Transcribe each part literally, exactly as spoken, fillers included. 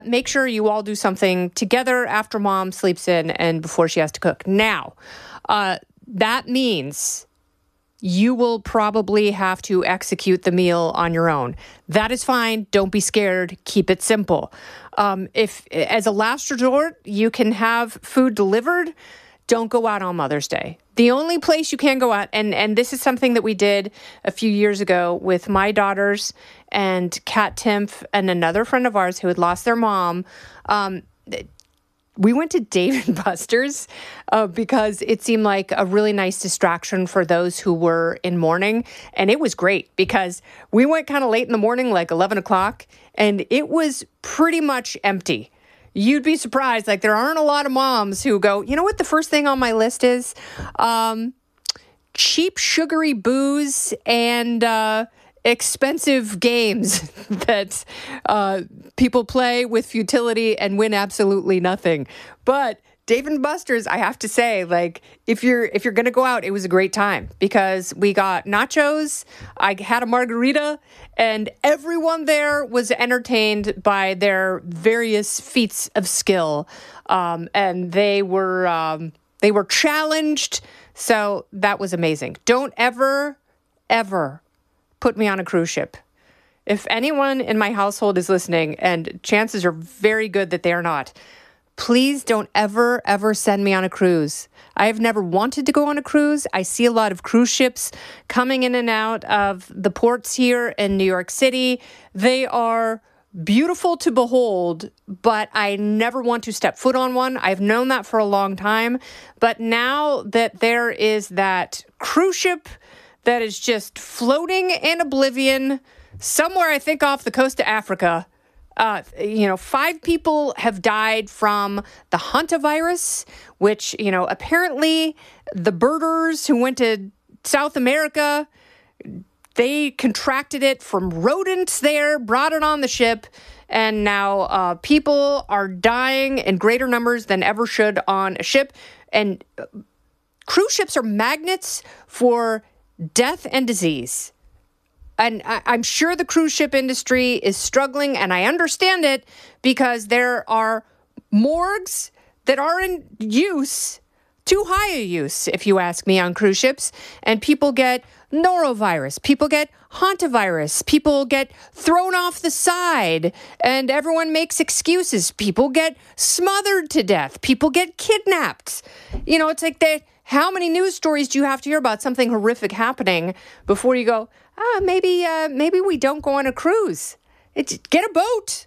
make sure you all do something together after mom sleeps in and before she has to cook. Now, uh, that means you will probably have to execute the meal on your own. That is fine. Don't be scared. Keep it simple. Um, if, as a last resort, you can have food delivered, don't go out on Mother's Day. The only place you can go out, and, and this is something that we did a few years ago with my daughters and Kat Timpf and another friend of ours who had lost their mom. Um, we went to Dave and Buster's uh, because it seemed like a really nice distraction for those who were in mourning. And it was great because we went kind of late in the morning, like eleven o'clock, and it was pretty much empty. You'd be surprised. Like, there aren't a lot of moms who go, you know what the first thing on my list is? Um, cheap, sugary booze and uh, expensive games that uh, people play with futility and win absolutely nothing. But Dave and Buster's, I have to say, like, if you're if you're going to go out, it was a great time because we got nachos, I had a margarita, and everyone there was entertained by their various feats of skill. Um, and they were um, they were challenged, so that was amazing. Don't ever, ever put me on a cruise ship. If anyone in my household is listening, and chances are very good that they are not, please don't ever, ever send me on a cruise. I have never wanted to go on a cruise. I see a lot of cruise ships coming in and out of the ports here in New York City. They are beautiful to behold, but I never want to step foot on one. I've known that for a long time. But now that there is that cruise ship that is just floating in oblivion somewhere, I think, off the coast of Africa, Uh, you know, five people have died from the hantavirus, which, you know, apparently the birders who went to South America, they contracted it from rodents there, brought it on the ship, and now uh, people are dying in greater numbers than ever should on a ship. And cruise ships are magnets for death and disease. And I, I'm sure the cruise ship industry is struggling, and I understand it because there are morgues that are in use, too high a use, if you ask me, on cruise ships. And people get norovirus, people get hantavirus, people get thrown off the side, and everyone makes excuses. People get smothered to death. People get kidnapped. You know, it's like that. How many news stories do you have to hear about something horrific happening before you go, ah, maybe, uh, maybe we don't go on a cruise? It's, get a boat.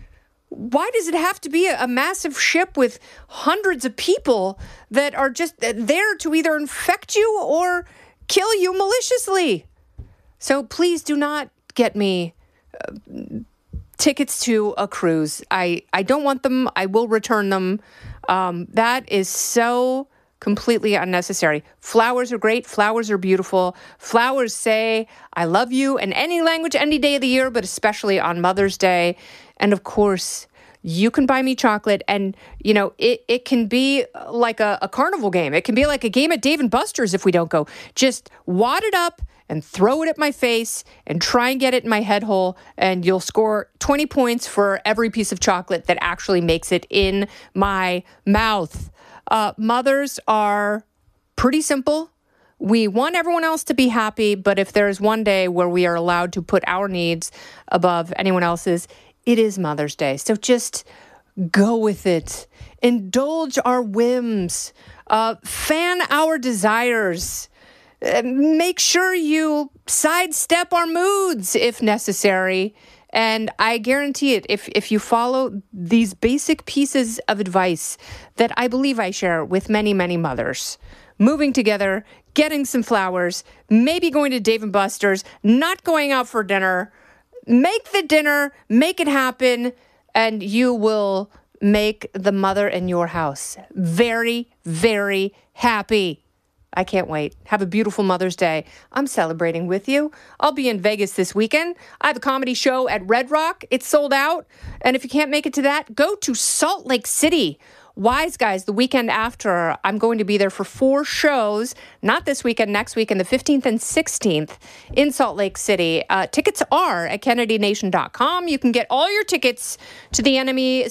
Why does it have to be a, a massive ship with hundreds of people that are just there to either infect you or kill you maliciously? So please do not get me uh, tickets to a cruise. I, I don't want them. I will return them. Um, that is so completely unnecessary. Flowers are great. Flowers are beautiful. Flowers say, I love you in any language, any day of the year, but especially on Mother's Day. And of course, you can buy me chocolate, and, you know, it, it can be like a, a carnival game. It can be like a game at Dave and Buster's if we don't go. Just wad it up and throw it at my face and try and get it in my head hole, and you'll score twenty points for every piece of chocolate that actually makes it in my mouth. Uh, mothers are pretty simple. We want everyone else to be happy, but if there's one day where we are allowed to put our needs above anyone else's, it is Mother's Day. So just go with it. Indulge our whims. Uh, fan our desires. Uh, make sure you sidestep our moods if necessary. And I guarantee it, if if you follow these basic pieces of advice that I believe I share with many, many mothers, moving together, getting some flowers, maybe going to Dave and Buster's, not going out for dinner, make the dinner, make it happen, and you will make the mother in your house very, very happy. I can't wait. Have a beautiful Mother's Day. I'm celebrating with you. I'll be in Vegas this weekend. I have a comedy show at Red Rock. It's sold out. And if you can't make it to that, go to Salt Lake City. Wise Guys the weekend after. I'm going to be there for four shows, not this weekend, next weekend, the fifteenth and sixteenth in Salt Lake City. Uh, tickets are at kennedy nation dot com. You can get all your tickets to the Enemy